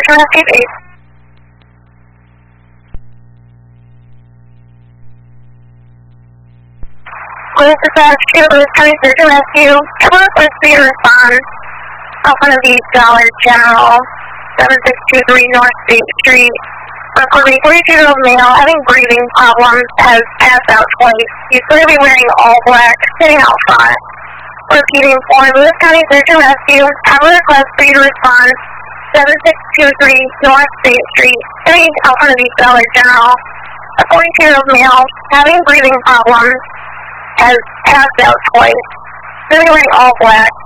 Search and Rescue 8. Police dispatch to Lewis County Search and Rescue. Cover request for your response. Off one of the Dollar General, 7623 North State Street. Reporting 42-year-old male having breathing problems, has passed out twice. He's going to be wearing all black, sitting out front. Repeating for Lewis County Search and Rescue. Cover request for you to respond. 7623 North State Street, sitting out front of the Dollar General. A 42-year-old male having breathing problems, has passed out twice. He's going to be wearing all black.